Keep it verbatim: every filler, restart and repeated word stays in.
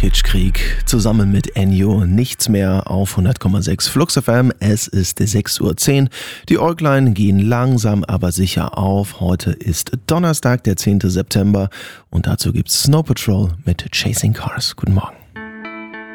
Kitschkrieg zusammen mit Ennio. Nichts mehr auf hundert Komma sechs Flux F M. Es ist sechs Uhr zehn. Die Äuglein gehen langsam aber sicher auf. Heute ist Donnerstag, der zehnte September. Und dazu gibt's Snow Patrol mit Chasing Cars. Guten Morgen.